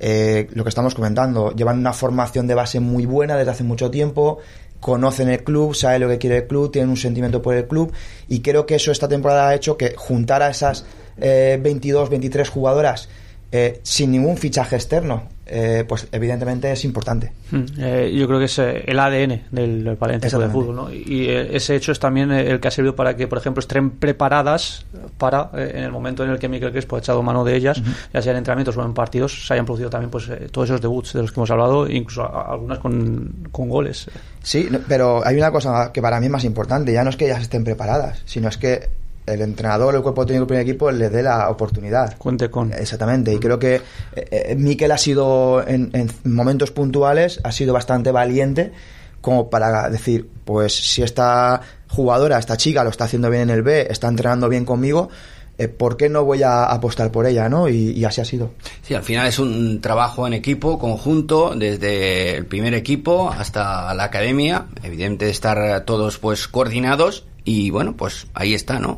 lo que estamos comentando, llevan una formación de base muy buena desde hace mucho tiempo, conocen el club, saben lo que quiere el club, tienen un sentimiento por el club, y creo que eso esta temporada ha hecho que juntar a esas 22, 23 jugadoras sin ningún fichaje externo, pues evidentemente es importante. Yo creo que es el ADN del Valencia Club de Fútbol, ¿no? Y ese hecho es también el que ha servido para que, por ejemplo, estén preparadas para, en el momento en el que Mikel Crespo ha echado mano de ellas, ya sea en entrenamientos o en partidos, se hayan producido también pues todos esos debuts de los que hemos hablado, incluso algunas con goles. Sí, pero hay una cosa que para mí es más importante, ya no es que ellas estén preparadas, sino es que el entrenador, el cuerpo técnico del primer equipo les dé la oportunidad. Cuente con. Exactamente, y creo que Mikel ha sido en momentos puntuales ha sido bastante valiente como para decir, pues si esta jugadora, esta chica lo está haciendo bien en el B, está entrenando bien conmigo, ¿por qué no voy a apostar por ella, ¿no? Y así ha sido. Sí, al final es un trabajo en equipo, conjunto, desde el primer equipo hasta la academia, evidente de estar todos pues coordinados. Y bueno, pues ahí está, ¿no?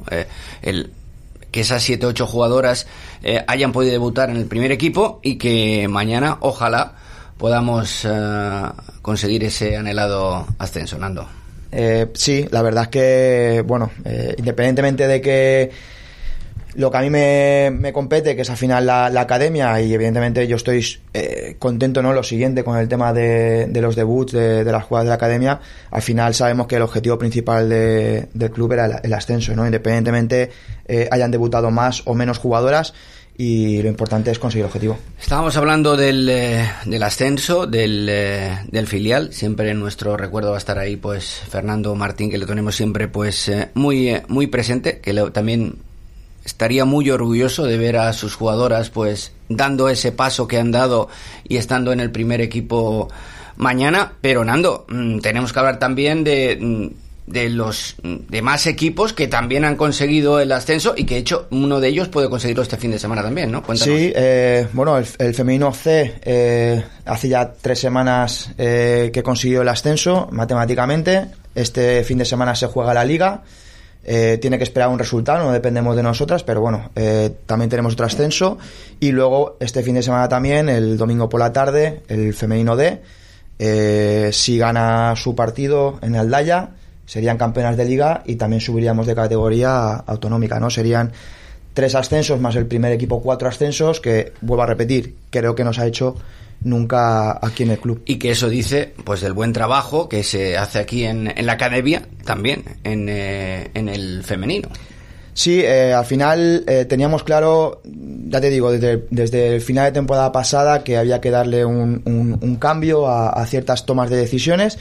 Que esas 7-8 jugadoras hayan podido debutar en el primer equipo y que mañana, ojalá, podamos conseguir ese anhelado ascenso, Nando. Sí, la verdad es que, bueno, independientemente de que lo que a mí me compete, que es al final la academia, y evidentemente yo estoy contento, ¿no? Lo siguiente con el tema de los debuts de las jugadoras de la academia, al final sabemos que el objetivo principal del club era el ascenso, ¿no? Independientemente hayan debutado más o menos jugadoras, y lo importante es conseguir el objetivo. Estábamos hablando del ascenso del filial. Siempre en nuestro recuerdo va a estar ahí pues Fernando Martín, que lo tenemos siempre pues muy presente, que también estaría muy orgulloso de ver a sus jugadoras pues dando ese paso que han dado y estando en el primer equipo mañana. Pero Nando, tenemos que hablar también de los demás equipos que también han conseguido el ascenso, y que de hecho uno de ellos puede conseguirlo este fin de semana también, ¿no? Cuéntanos. Sí, bueno, el femenino C hace ya 3 semanas que consiguió el ascenso matemáticamente. Este fin de semana se juega la liga. Tiene que esperar un resultado, no dependemos de nosotras, pero bueno, también tenemos otro ascenso. Y luego este fin de semana también, el domingo por la tarde, el femenino D, si gana su partido en Aldaya, serían campeonas de liga y también subiríamos de categoría autonómica, ¿no? Serían 3 ascensos más el primer equipo 4 ascensos, que, vuelvo a repetir, creo que nos ha hecho nunca aquí en el club. Y que eso dice pues del buen trabajo que se hace aquí en la academia, también en el femenino. Sí, al final teníamos claro, ya te digo, desde el final de temporada pasada, que había que darle un cambio a ciertas tomas de decisiones.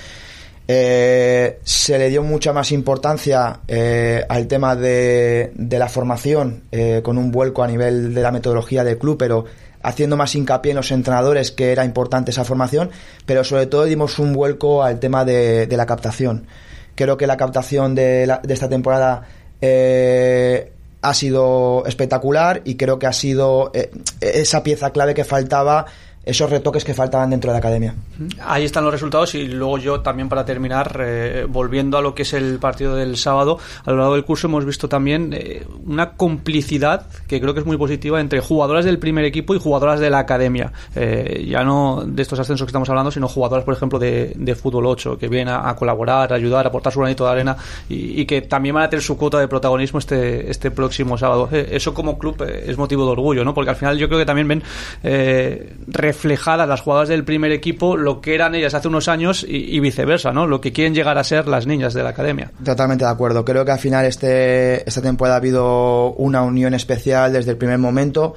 Se le dio mucha más importancia al tema de la formación, con un vuelco a nivel de la metodología del club, pero haciendo más hincapié en los entrenadores, que era importante esa formación, pero sobre todo dimos un vuelco al tema de la captación. Creo que la captación de esta temporada ha sido espectacular, y creo que ha sido esa pieza clave que faltaba, esos retoques que faltaban dentro de la academia. Ahí están los resultados. Y luego yo también, para terminar, volviendo a lo que es el partido del sábado, a lo largo del curso hemos visto también una complicidad que creo que es muy positiva entre jugadoras del primer equipo y jugadoras de la academia, ya no de estos ascensos que estamos hablando, sino jugadoras, por ejemplo, de fútbol 8, que vienen a colaborar, a ayudar, a aportar su granito de arena, y que también van a tener su cuota de protagonismo este próximo sábado. Eso como club es motivo de orgullo, ¿no? Porque al final yo creo que también ven reflejadas las jugadoras del primer equipo lo que eran ellas hace unos años, y viceversa, ¿no? Lo que quieren llegar a ser las niñas de la academia. Totalmente de acuerdo. Creo que al final esta temporada ha habido una unión especial desde el primer momento.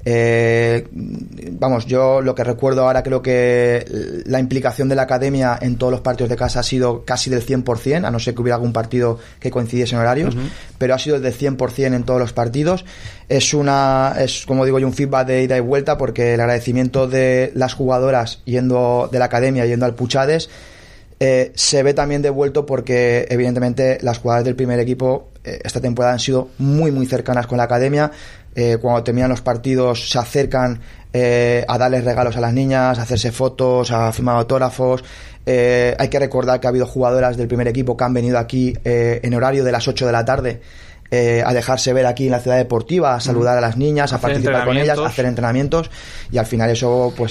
Vamos, yo lo que recuerdo ahora, creo que la implicación de la academia en todos los partidos de casa ha sido casi del 100%, a no ser que hubiera algún partido que coincidiese en horarios, pero ha sido del 100% en todos los partidos. Es como digo yo, un feedback de ida y vuelta, porque el agradecimiento de las jugadoras yendo de la academia, yendo al Puchades, se ve también devuelto, porque evidentemente las jugadoras del primer equipo esta temporada han sido muy muy cercanas con la academia. Cuando terminan los partidos se acercan a darles regalos a las niñas, a hacerse fotos, a firmar autógrafos. Hay que recordar que ha habido jugadoras del primer equipo que han venido aquí en horario de las 8 de la tarde a dejarse ver aquí en la ciudad deportiva, a saludar a las niñas, a participar con ellas, a hacer entrenamientos, y al final eso pues